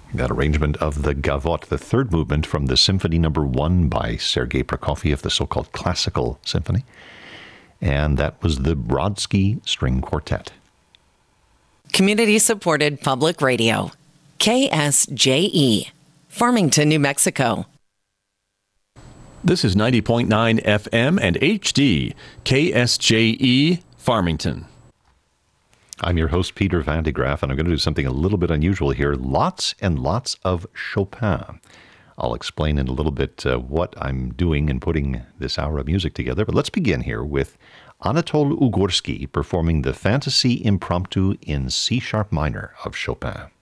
That arrangement of the Gavotte, the third movement from the Symphony No. 1 by Sergei Prokofiev, the so-called classical symphony. And that was the Brodsky String Quartet. Community-supported public radio. KSJE, Farmington, New Mexico. This is 90.9 FM and HD, KSJE, Farmington. I'm your host, Peter Van de Graaff, and I'm going to do something a little bit unusual here. Lots and lots of Chopin. I'll explain in a little bit what I'm doing in putting this hour of music together. But let's begin here with Anatol Ugorsky performing the Fantasy Impromptu in C-sharp minor of Chopin.